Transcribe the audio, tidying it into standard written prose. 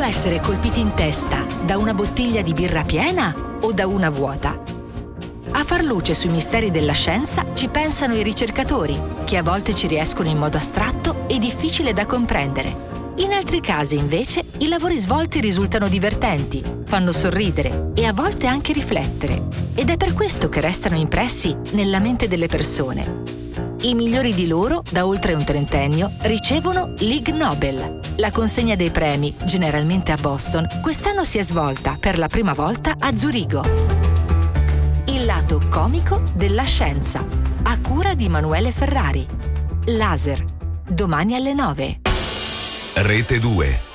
essere colpiti in testa da una bottiglia di birra piena o da una vuota? A far luce sui misteri della scienza ci pensano i ricercatori, che a volte ci riescono in modo astratto e difficile da comprendere. In altri casi, invece, i lavori svolti risultano divertenti, fanno sorridere e a volte anche riflettere. Ed è per questo che restano impressi nella mente delle persone. I migliori di loro, da oltre un trentennio, ricevono l'Ig Nobel. La consegna dei premi, generalmente a Boston, quest'anno si è svolta per la prima volta a Zurigo. Il lato comico della scienza, a cura di Emanuele Ferrari. Laser, domani alle 9. Rete 2.